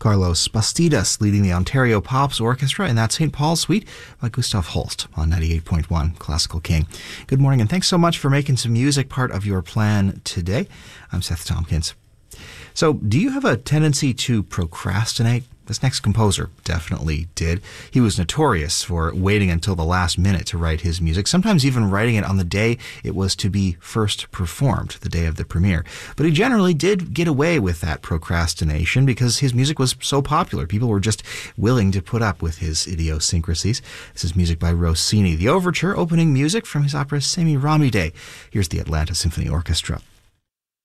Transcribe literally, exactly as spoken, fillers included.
Carlos Bastidas leading the Ontario Pops Orchestra in that Saint Paul Suite by Gustav Holst on ninety-eight point one Classical King. Good morning, and thanks so much for making some music part of your plan today. I'm Seth Tompkins. So, do you have a tendency to procrastinate? This next composer definitely did. He was notorious for waiting until the last minute to write his music, sometimes even writing it on the day it was to be first performed, the day of the premiere. But he generally did get away with that procrastination because his music was so popular. People were just willing to put up with his idiosyncrasies. This is music by Rossini, the overture opening music from his opera Semiramide. Here's the Atlanta Symphony Orchestra.